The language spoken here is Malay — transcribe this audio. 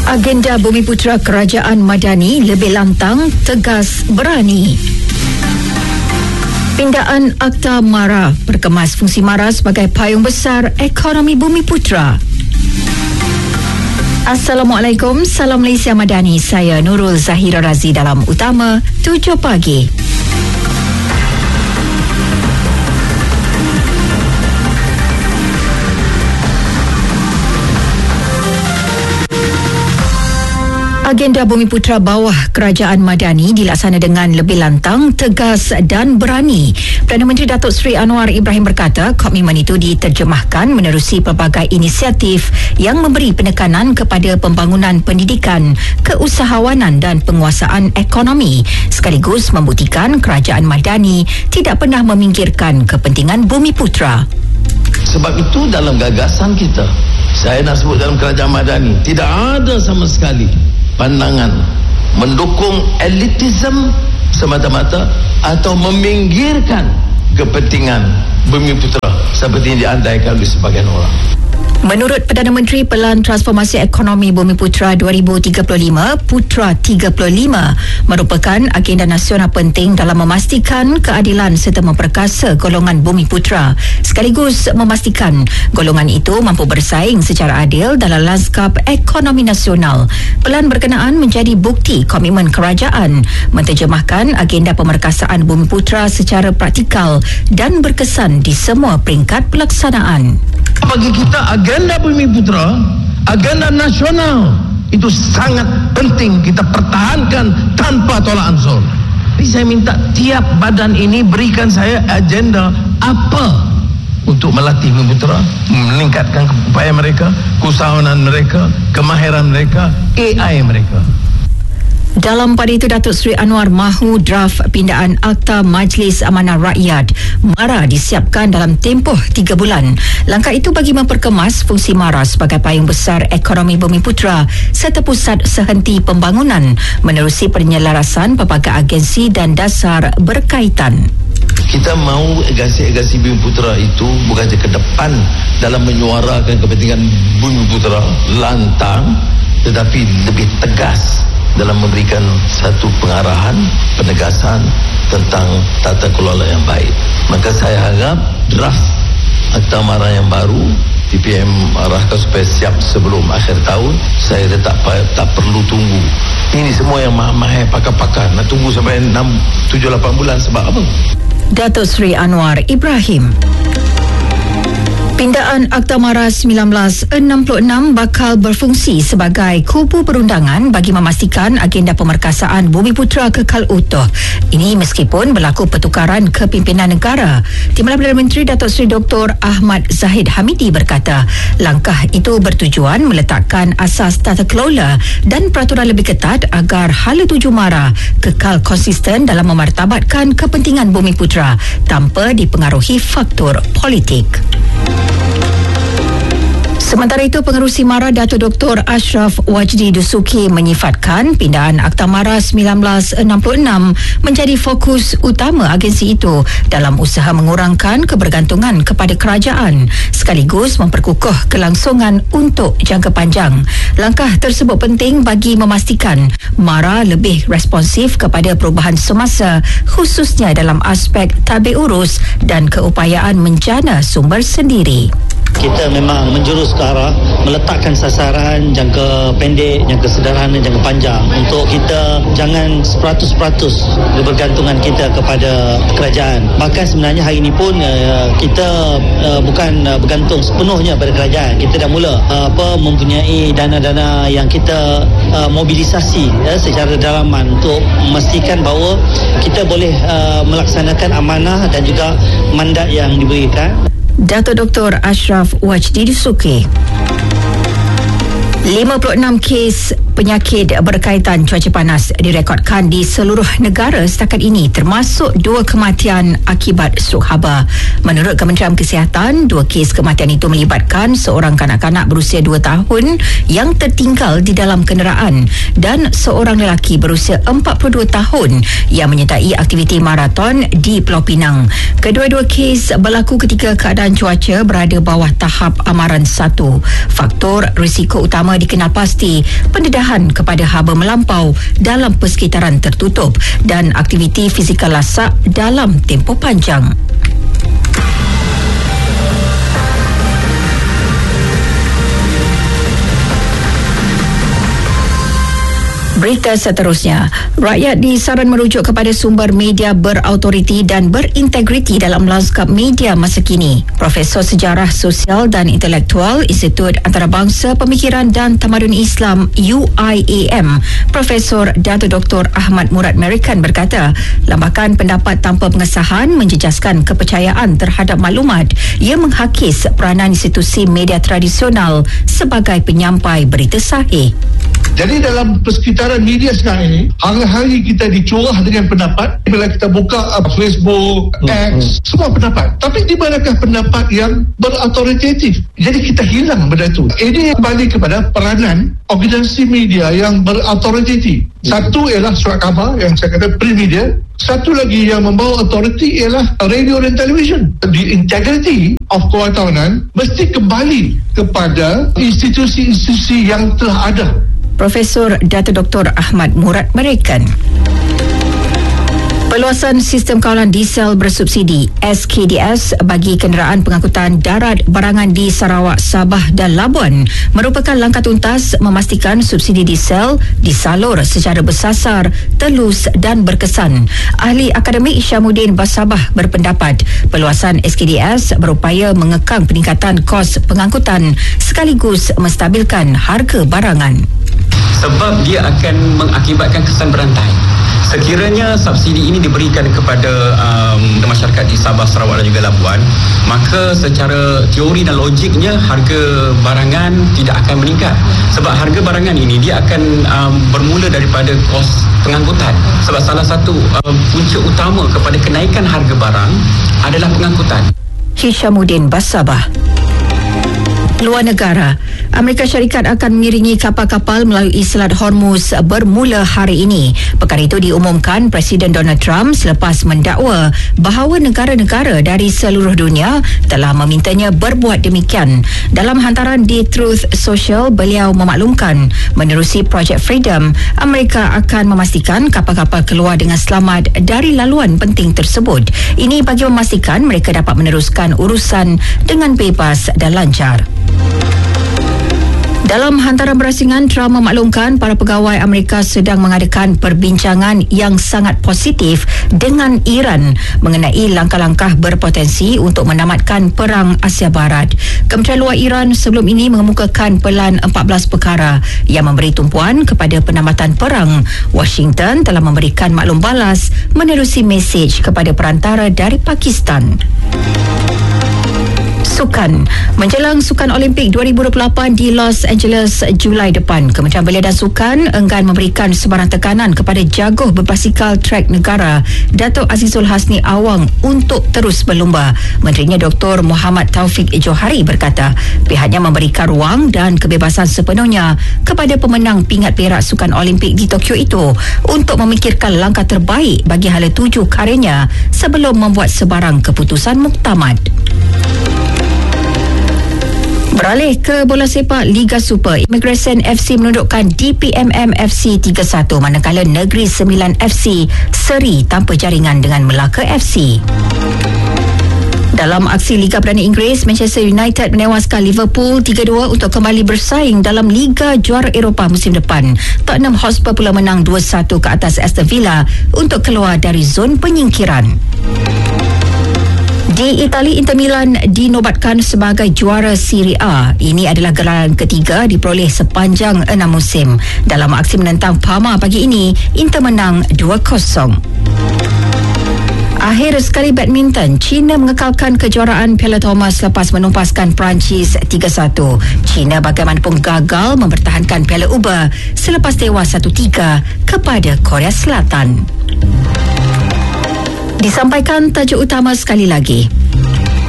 Agenda Bumiputera Kerajaan Madani lebih lantang, tegas, berani. Pindaan Akta MARA berkemas fungsi MARA sebagai payung besar ekonomi Bumiputera. Assalamualaikum, salam Malaysia Madani. Saya Nurul Zahira Razi dalam Utama 7 pagi. Agenda Bumiputera bawah Kerajaan Madani dilaksana dengan lebih lantang, tegas dan berani. Perdana Menteri Datuk Seri Anwar Ibrahim berkata komitmen itu diterjemahkan menerusi pelbagai inisiatif yang memberi penekanan kepada pembangunan pendidikan, keusahawanan dan penguasaan ekonomi, sekaligus membuktikan Kerajaan Madani tidak pernah memingkirkan kepentingan Bumiputera. Sebab itu dalam gagasan kita, saya nak sebut dalam Kerajaan Madani, tidak ada sama sekali pandangan mendukung elitism semata-mata atau meminggirkan kepentingan Bumiputera seperti yang diandaikan oleh sebagian orang. Menurut Perdana Menteri, Pelan Transformasi Ekonomi Bumiputera 2035, Putra 35, merupakan agenda nasional penting dalam memastikan keadilan serta memperkasa golongan Bumiputera, sekaligus memastikan golongan itu mampu bersaing secara adil dalam lanskap ekonomi nasional. Pelan berkenaan menjadi bukti komitmen kerajaan menterjemahkan agenda pemerkasaan Bumiputera secara praktikal dan berkesan di semua peringkat pelaksanaan. Bagi kita, agenda Bumiputera, agenda nasional itu sangat penting kita pertahankan tanpa tolak ansur. Jadi saya minta tiap badan ini berikan saya agenda apa untuk melatih Bumiputera, meningkatkan upaya mereka, keusahawanan mereka, kemahiran mereka, AI mereka. Dalam pada itu, Datuk Seri Anwar mahu draft pindaan Akta Majlis Amanah Rakyat MARA disiapkan dalam tempoh 3 bulan. Langkah itu bagi memperkemas fungsi MARA sebagai payung besar ekonomi Bumiputera serta pusat sehenti pembangunan menerusi penyelarasan pelbagai agensi dan dasar berkaitan. Kita mahu agasi-agasi Bumiputera itu bukan saja ke depan dalam menyuarakan kepentingan Bumiputera lantang, tetapi lebih tegas dalam memberikan satu pengarahan, penegasan tentang tata kelola yang baik. Maka saya harap draft Akta MARA yang baru TPM arahkan supaya siap sebelum akhir tahun. Saya tak perlu tunggu. Ini semua yang mahal-mahal pakar-pakar nak tunggu sampai 6, 7, 8 bulan sebab apa? Datuk Seri Anwar Ibrahim. Pindaan Akta MARA 1966 bakal berfungsi sebagai kubu perundangan bagi memastikan agenda pemerkasaan Bumiputera kekal utuh. Ini meskipun berlaku pertukaran kepimpinan negara. Timbalan Perdana Menteri Datuk Seri Dr. Ahmad Zahid Hamidi berkata, langkah itu bertujuan meletakkan asas tata kelola dan peraturan lebih ketat agar hala tuju MARA kekal konsisten dalam memartabatkan kepentingan Bumiputera tanpa dipengaruhi faktor politik. Sementara itu, Pengerusi MARA Datuk Dr. Ashraf Wajdi Dusuki menyifatkan pindaan Akta MARA 1966 menjadi fokus utama agensi itu dalam usaha mengurangkan kebergantungan kepada kerajaan sekaligus memperkukuh kelangsungan untuk jangka panjang. Langkah tersebut penting bagi memastikan MARA lebih responsif kepada perubahan semasa, khususnya dalam aspek tadbir urus dan keupayaan menjana sumber sendiri. Kita memang menjurus ke arah meletakkan sasaran jangka pendek, jangka sederhana, jangka panjang untuk kita jangan 100% bergantungan kita kepada kerajaan. Bahkan sebenarnya hari ini pun kita bukan bergantung sepenuhnya pada kerajaan. Kita dah mula mempunyai dana-dana yang kita mobilisasi secara dalaman untuk memastikan bahawa kita boleh melaksanakan amanah dan juga mandat yang diberikan. Datuk Dr. Ashraf Wajdi Dusuki. 56 kes penyakit berkaitan cuaca panas direkodkan di seluruh negara setakat ini, termasuk 2 kematian akibat strok haba. Menurut Kementerian Kesihatan, 2 kes kematian itu melibatkan seorang kanak-kanak berusia 2 tahun yang tertinggal di dalam kenderaan dan seorang lelaki berusia 42 tahun yang menyertai aktiviti maraton di Pulau Pinang. Kedua-dua kes berlaku ketika keadaan cuaca berada bawah tahap amaran 1. Faktor risiko utama dikenal pasti pendedahan kepada haba melampau dalam persekitaran tertutup dan aktiviti fizikal lasak dalam tempoh panjang. Berita seterusnya, rakyat disaran merujuk kepada sumber media berautoriti dan berintegriti dalam lanskap media masa kini. Profesor Sejarah Sosial dan Intelektual Institut Antarabangsa Pemikiran dan Tamadun Islam UIAM, Profesor Dato Dr. Ahmad Murad Merikan berkata, lambakan pendapat tanpa pengesahan menjejaskan kepercayaan terhadap maklumat. Ia menghakis peranan institusi media tradisional sebagai penyampai berita sahih. Jadi dalam persekitaran media sekarang ini, hari-hari kita dicurah dengan pendapat. Bila kita buka Facebook, X, semua pendapat. Tapi di manakah pendapat yang berautoritatif? Jadi kita hilang benda itu. Ini kembali kepada peranan organisasi media yang berautoritatif. Satu ialah surat khabar yang saya kata print media. Satu lagi yang membawa autoriti ialah radio dan televisyen. The integrity of kewartawanan mesti kembali kepada institusi-institusi yang telah ada. Profesor Dato Dr. Ahmad Murad Merikan. Perluasan sistem kawalan diesel bersubsidi SKDS bagi kenderaan pengangkutan darat barangan di Sarawak, Sabah dan Labuan merupakan langkah tuntas memastikan subsidi diesel disalur secara bersasar, telus dan berkesan. Ahli akademik Syamuddin Basabah berpendapat perluasan SKDS berupaya mengekang peningkatan kos pengangkutan sekaligus menstabilkan harga barangan. Sebab dia akan mengakibatkan kesan berantai. Sekiranya subsidi ini diberikan kepada masyarakat di Sabah, Sarawak dan juga Labuan, maka secara teori dan logiknya harga barangan tidak akan meningkat. Sebab harga barangan ini dia akan bermula daripada kos pengangkutan. Sebab salah satu punca utama kepada kenaikan harga barang adalah pengangkutan. Syamuddin Basabah. Luar negara, Amerika Syarikat akan mengiringi kapal-kapal melalui Selat Hormuz bermula hari ini. Perkara itu diumumkan Presiden Donald Trump selepas mendakwa bahawa negara-negara dari seluruh dunia telah memintanya berbuat demikian. Dalam hantaran di Truth Social, beliau memaklumkan menerusi Project Freedom, Amerika akan memastikan kapal-kapal keluar dengan selamat dari laluan penting tersebut. Ini bagi memastikan mereka dapat meneruskan urusan dengan bebas dan lancar. Dalam hantaran berasingan, Trump memaklumkan para pegawai Amerika sedang mengadakan perbincangan yang sangat positif dengan Iran mengenai langkah-langkah berpotensi untuk menamatkan Perang Asia Barat. Kementerian Luar Iran sebelum ini mengemukakan pelan 14 perkara yang memberi tumpuan kepada penamatan perang. Washington telah memberikan maklum balas menerusi mesej kepada perantara dari Pakistan. Sukan. Menjelang Sukan Olimpik 2028 di Los Angeles Julai depan, Kementerian Belia dan Sukan enggan memberikan sebarang tekanan kepada jaguh berbasikal trek negara Datuk Azizul Hasni Awang untuk terus berlumba. Menterinya Dr. Muhammad Taufik Johari berkata pihaknya memberikan ruang dan kebebasan sepenuhnya kepada pemenang pingat perak Sukan Olimpik di Tokyo itu untuk memikirkan langkah terbaik bagi hala tuju karyanya sebelum membuat sebarang keputusan muktamad. Beralih ke bola sepak Liga Super, Immigration FC menundukkan DPMM FC 3-1 manakala Negeri Sembilan FC seri tanpa jaringan dengan Melaka FC. Dalam aksi Liga Perdana Inggeris, Manchester United menewaskan Liverpool 3-2 untuk kembali bersaing dalam Liga Juara Eropah musim depan. Tottenham Hotspur pula menang 2-1 ke atas Aston Villa untuk keluar dari zon penyingkiran. Di Itali, Inter Milan dinobatkan sebagai juara Serie A. Ini adalah gelaran ketiga diperoleh sepanjang 6 musim. Dalam aksi menentang Parma pagi ini, Inter menang 2-0. Akhir sekali badminton, China mengekalkan kejuaraan Piala Thomas selepas menumpaskan Perancis 3-1. China bagaimanapun gagal mempertahankan Piala Uber selepas tewas 1-3 kepada Korea Selatan. Disampaikan tajuk utama sekali lagi.